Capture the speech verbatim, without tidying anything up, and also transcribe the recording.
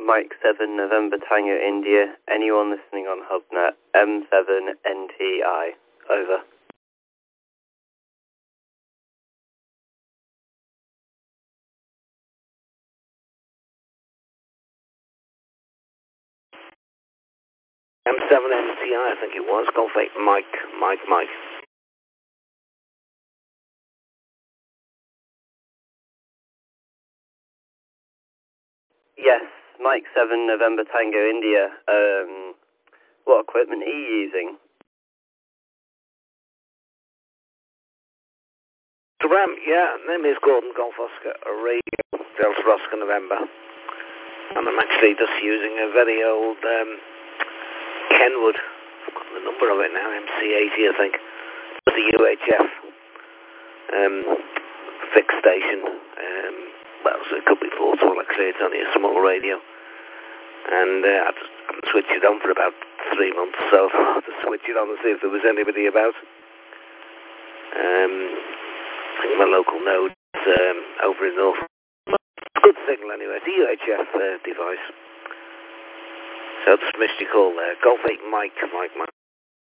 Mike seven November Tango India. Anyone listening on HubNet? M seven N T I. Over. M seven N T I, I think it was. Golf eight Mike, Mike, Mike. Yes, Mike seven November Tango India. Um, what equipment are you using? Ram, yeah, name is Gordon Golf Oscar, a radio, Delta Oscar November. And I'm actually just using a very old um, Kenwood, I've got the number of it now, M C eighty I think. It's a U H F um, fixed station. Um, well, so it could be portable, actually, it's only a small radio. And uh, I just haven't switched it on for about three months, so I had to switch it on and see if there was anybody about. Um, I think my local node is um, over in North. It's a good signal anyway. It's a U H F uh, device. So I just missed your call there. Golf eight Mike, Mike, Mike.